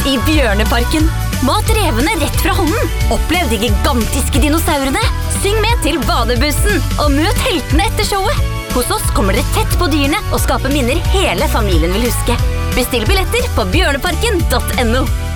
i Bjørneparken. Mat revene rett fra hånden. Opplev de gigantiske dinosaurene. Syng med til badebussen, og møt heltene etter showet. Hos oss kommer dere tett på dyrene og skaper minner hele familien vil huske. Bestill billetter på bjørneparken.no.